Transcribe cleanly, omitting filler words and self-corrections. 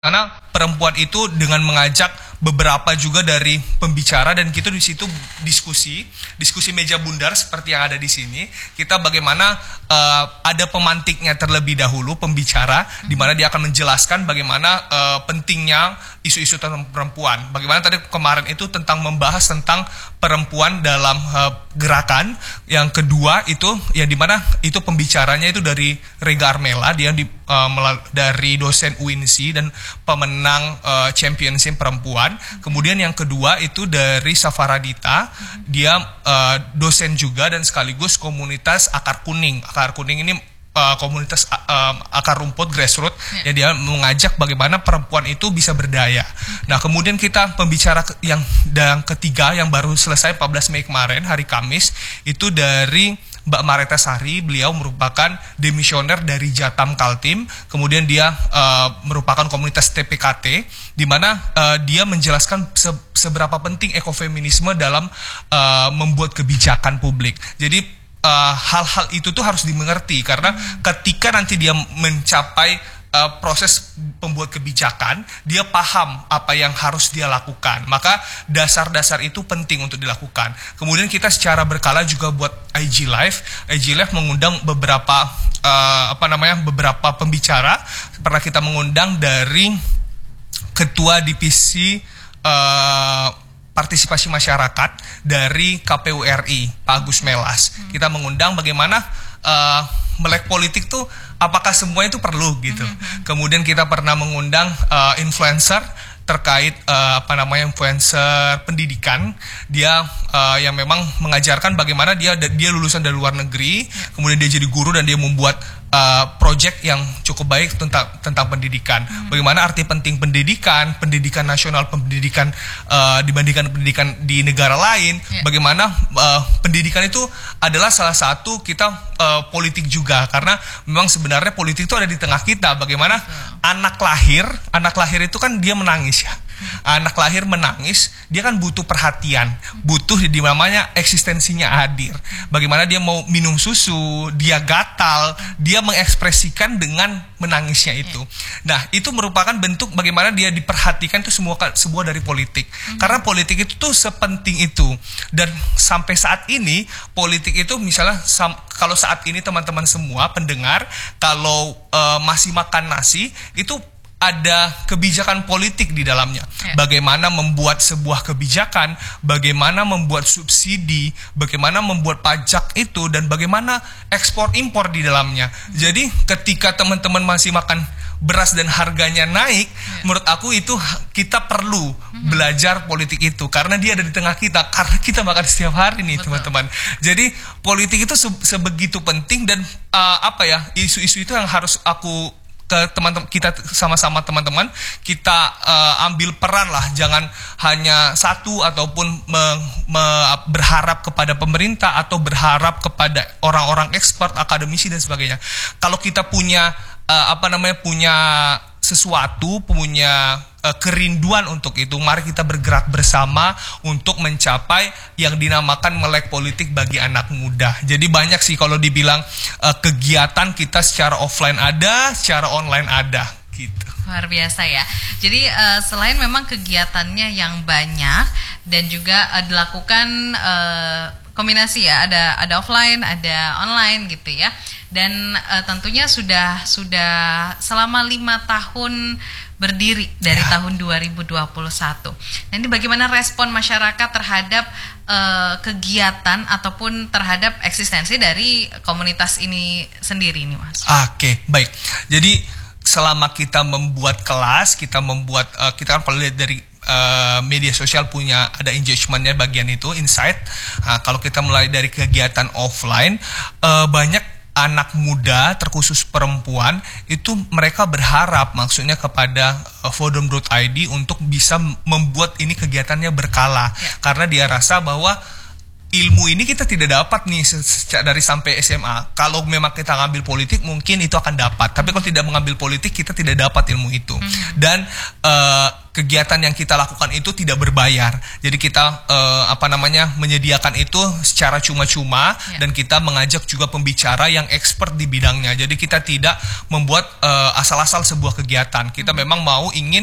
Karena perempuan itu dengan mengajak beberapa juga dari pembicara, dan kita di situ diskusi meja bundar seperti yang ada di sini. Kita bagaimana ada pemantiknya terlebih dahulu, pembicara, di mana dia akan menjelaskan bagaimana pentingnya isu-isu tentang perempuan. Bagaimana tadi kemarin itu tentang membahas tentang perempuan dalam gerakan. Yang kedua itu yang dimana itu pembicaranya itu dari Rega Armela, dia dari dosen UINSI dan pemenang championship perempuan. Kemudian yang kedua itu dari Safaradita, dia dosen juga dan sekaligus komunitas Akar Kuning. Akar Kuning ini komunitas akar rumput grassroots yang dia mengajak bagaimana perempuan itu bisa berdaya. Nah, kemudian kita pembicara yang ketiga yang baru selesai 14 Mei kemarin, hari Kamis, itu dari Mbak Mareta Sari. Beliau merupakan demisioner dari Jatam Kaltim. Kemudian dia merupakan komunitas TPKT, di mana dia menjelaskan seberapa penting ekofeminisme dalam membuat kebijakan publik. Jadi hal-hal itu tuh harus dimengerti, karena ketika nanti dia mencapai proses pembuat kebijakan, dia paham apa yang harus dia lakukan. Maka dasar-dasar itu penting untuk dilakukan. Kemudian kita secara berkala juga buat IG Live. IG Live mengundang beberapa beberapa pembicara. Pernah kita mengundang dari Ketua Divisi Partisipasi Masyarakat dari KPU RI, Pak Agus Melas. Kita mengundang bagaimana melek politik tuh apakah semua itu perlu gitu. Kemudian kita pernah mengundang influencer terkait influencer pendidikan. Dia yang memang mengajarkan bagaimana dia lulusan dari luar negeri, kemudian dia jadi guru dan dia membuat project yang cukup baik tentang pendidikan. Bagaimana arti penting pendidikan nasional, pendidikan dibandingkan pendidikan di negara lain. Bagaimana pendidikan itu adalah salah satu kita politik juga, karena memang sebenarnya politik itu ada di tengah kita. Bagaimana anak lahir itu kan dia menangis ya. Anak lahir menangis, dia kan butuh perhatian, butuh di namanya eksistensinya hadir. Bagaimana dia mau minum susu, dia gatal, dia mengekspresikan dengan menangisnya itu. Nah, itu merupakan bentuk bagaimana dia diperhatikan, itu sebuah dari politik. Karena politik itu tuh sepenting itu. Dan sampai saat ini politik itu misalnya kalau saat ini teman-teman semua pendengar kalau masih makan nasi itu ada kebijakan politik di dalamnya. Bagaimana membuat sebuah kebijakan, bagaimana membuat subsidi, bagaimana membuat pajak itu, dan bagaimana ekspor impor di dalamnya. Jadi ketika teman-teman masih makan beras dan harganya naik, menurut aku itu kita perlu belajar politik itu, karena dia ada di tengah kita, karena kita makan setiap hari nih. Betul. Teman-teman. Jadi politik itu sebegitu penting, dan isu-isu itu yang harus aku ke teman-teman kita sama-sama teman-teman kita ambil peran lah, jangan hanya satu ataupun berharap kepada pemerintah atau berharap kepada orang-orang expert, akademisi dan sebagainya. Kalau kita punya punya sesuatu, punya kerinduan untuk itu, mari kita bergerak bersama untuk mencapai yang dinamakan melek politik bagi anak muda. Jadi banyak sih kalau dibilang kegiatan kita secara offline ada, secara online ada gitu. Luar biasa ya. Jadi selain memang kegiatannya yang banyak dan juga dilakukan kombinasi ya, ada offline, ada online gitu ya. Dan tentunya sudah selama 5 tahun berdiri dari tahun 2021. Nah, ini bagaimana respon masyarakat terhadap kegiatan ataupun terhadap eksistensi dari komunitas ini sendiri nih, Mas? Oke, baik. Jadi selama kita membuat kelas, kita kan kalau lihat dari media sosial punya ada engagementnya bagian itu, insight. Nah, kalau kita mulai dari kegiatan offline, banyak anak muda terkhusus perempuan itu mereka berharap maksudnya kepada Forum.id untuk bisa membuat ini kegiatannya berkala, karena dia rasa bahwa ilmu ini kita tidak dapat nih dari sampai SMA. Kalau memang kita ngambil politik mungkin itu akan dapat, tapi kalau tidak mengambil politik kita tidak dapat ilmu itu. Dan kegiatan yang kita lakukan itu tidak berbayar. Jadi kita menyediakan itu secara cuma-cuma dan kita mengajak juga pembicara yang expert di bidangnya. Jadi kita tidak membuat asal-asal sebuah kegiatan. Kita memang ingin